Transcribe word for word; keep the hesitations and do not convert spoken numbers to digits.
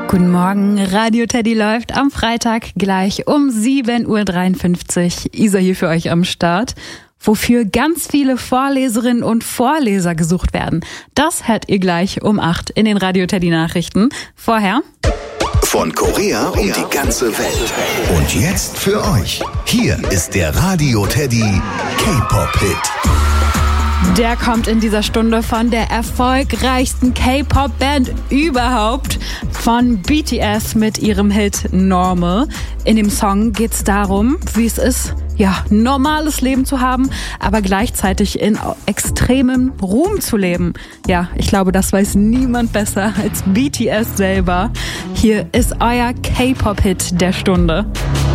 Guten Morgen, Radio Teddy läuft am Freitag gleich um sieben Uhr dreiundfünfzig. Isa hier für euch am Start. Wofür ganz viele Vorleserinnen und Vorleser gesucht werden, das hört ihr gleich um acht in den Radio Teddy Nachrichten. Vorher von Korea um die ganze Welt. Und jetzt für euch. Hier ist der Radio Teddy K-Pop-Hit. Der kommt in dieser Stunde von der erfolgreichsten K-Pop-Band überhaupt, von B T S mit ihrem Hit Normal. In dem Song geht's darum, wie es ist, ja, normales Leben zu haben, aber gleichzeitig in extremem Ruhm zu leben. Ja, ich glaube, das weiß niemand besser als B T S selber. Hier ist euer K-Pop-Hit der Stunde.